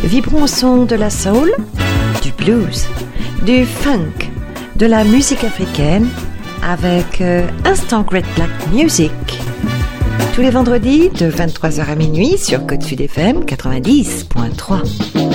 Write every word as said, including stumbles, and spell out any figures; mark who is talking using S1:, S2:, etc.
S1: Vibrons au son de la soul, du blues, du funk, de la musique africaine avec euh, Instant Great Black Music. Tous les vendredis de vingt-trois heures à minuit sur Côte Sud F M quatre-vingt-dix point trois.